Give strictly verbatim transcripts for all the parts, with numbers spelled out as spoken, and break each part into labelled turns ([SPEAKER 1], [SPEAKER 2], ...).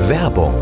[SPEAKER 1] Werbung.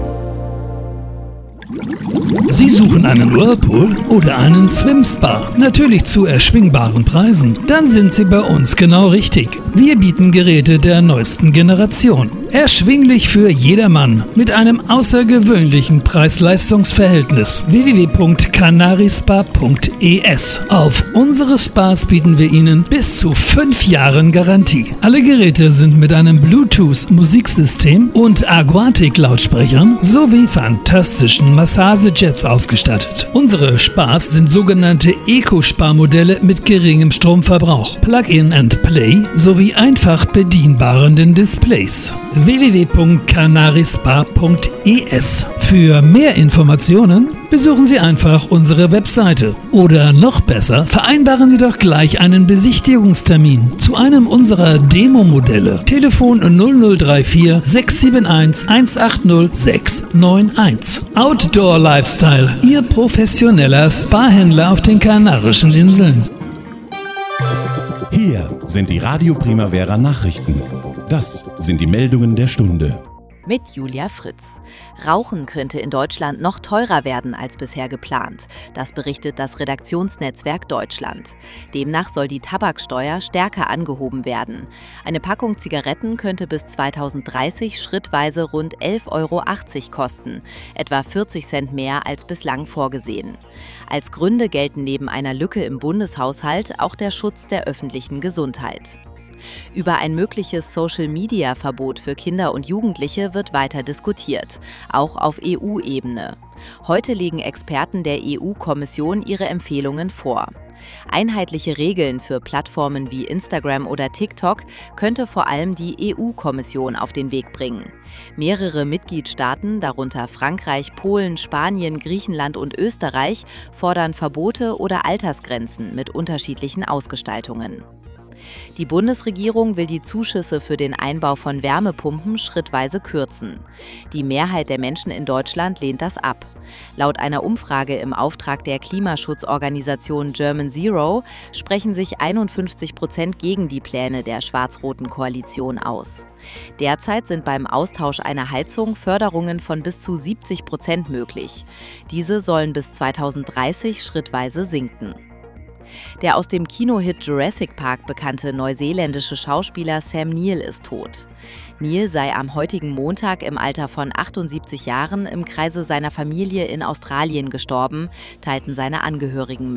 [SPEAKER 2] Sie suchen einen Whirlpool oder einen Swim-Spa? Natürlich zu erschwingbaren Preisen? Dann sind Sie bei uns genau richtig. Wir bieten Geräte der neuesten Generation. Erschwinglich für jedermann mit einem außergewöhnlichen Preis-Leistungs-Verhältnis. w w w punkt canarispa punkt e s. Auf unsere Spas bieten wir Ihnen bis zu fünf Jahren Garantie. Alle Geräte sind mit einem Bluetooth-Musiksystem und Aquatic-Lautsprechern sowie fantastischen Massagejets ausgestattet. Unsere Spas sind sogenannte Eco-Spa-Modelle mit geringem Stromverbrauch, Plug-in and Play sowie einfach bedienbaren Displays. w w w punkt canarispa punkt e s. Für mehr Informationen besuchen Sie einfach unsere Webseite. Oder noch besser, vereinbaren Sie doch gleich einen Besichtigungstermin zu einem unserer Demo-Modelle. Telefon null null drei vier sechs sieben eins eins acht null sechs neun eins. Outdoor Lifestyle, Ihr professioneller Spa-Händler auf den Kanarischen Inseln.
[SPEAKER 3] Hier sind die Radio Primavera Nachrichten. Das sind die Meldungen der Stunde.
[SPEAKER 4] Mit Julia Fritz. Rauchen könnte in Deutschland noch teurer werden als bisher geplant. Das berichtet das Redaktionsnetzwerk Deutschland. Demnach soll die Tabaksteuer stärker angehoben werden. Eine Packung Zigaretten könnte bis zweitausenddreißig schrittweise rund elf Euro achtzig kosten, etwa vierzig Cent mehr als bislang vorgesehen. Als Gründe gelten neben einer Lücke im Bundeshaushalt auch der Schutz der öffentlichen Gesundheit. Über ein mögliches Social-Media-Verbot für Kinder und Jugendliche wird weiter diskutiert, auch auf E U-Ebene. Heute legen Experten der E U-Kommission ihre Empfehlungen vor. Einheitliche Regeln für Plattformen wie Instagram oder TikTok könnte vor allem die E U-Kommission auf den Weg bringen. Mehrere Mitgliedstaaten, darunter Frankreich, Polen, Spanien, Griechenland und Österreich, fordern Verbote oder Altersgrenzen mit unterschiedlichen Ausgestaltungen. Die Bundesregierung will die Zuschüsse für den Einbau von Wärmepumpen schrittweise kürzen. Die Mehrheit der Menschen in Deutschland lehnt das ab. Laut einer Umfrage im Auftrag der Klimaschutzorganisation German Zero sprechen sich einundfünfzig Prozent gegen die Pläne der schwarz-roten Koalition aus. Derzeit sind beim Austausch einer Heizung Förderungen von bis zu siebzig Prozent möglich. Diese sollen bis zweitausenddreißig schrittweise sinken. Der aus dem Kinohit Jurassic Park bekannte neuseeländische Schauspieler Sam Neill ist tot. Neill sei am heutigen Montag im Alter von achtundsiebzig Jahren im Kreise seiner Familie in Australien gestorben, teilten seine Angehörigen